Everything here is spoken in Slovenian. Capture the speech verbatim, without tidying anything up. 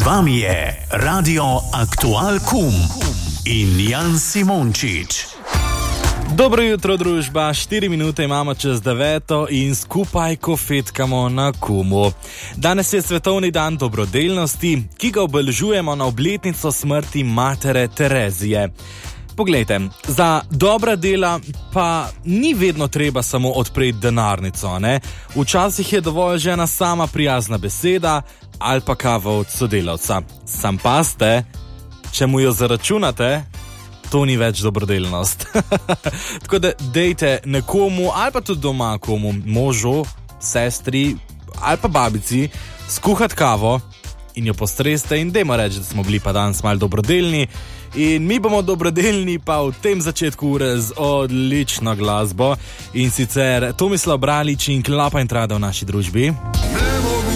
vami je Radio Aktual Kum in Jan Simončič. Dobro jutro, družba. Štiri minute imamo čez deveto in skupaj kofetkamo na Kumu. Danes je svetovni dan dobrodelnosti, ki ga obeležujemo na obletnico smrti matere Terezije. Poglejte, za dobra dela pa ni vedno treba samo odpreti denarnico, ne? Včasih je dovolj že ena sama prijazna beseda ali pa kava od sodelavca. Sam paste, če mu jo zaračunate, to ni več dobrodelnost. Tako da dejte nekomu ali pa tudi doma komu, možu, sestri ali pa babici, skuhati kavo in jo postreste in dajmo reči, da smo bili pa danes malo dobrodelni. In mi bomo dobrodelni pa v tem začetku ure z odlično glasbo in sicer Tomislav Bralič in Klapa in Trada v naši družbi.